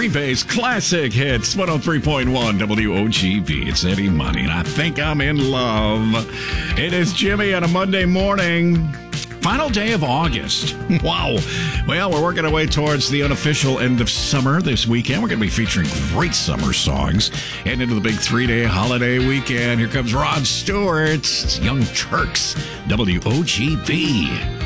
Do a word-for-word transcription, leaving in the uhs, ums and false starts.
Green Bay's classic hits, one oh three point one W O G B. It's Eddie Money, and I think I'm in love. It is Jimmy on a Monday morning. Final day of August. Wow. Well, we're working our way towards the unofficial end of summer this weekend. We're going to be featuring great summer songs. And into the big three-day holiday weekend. Here comes Rod Stewart. It's Young Turks, W O G B.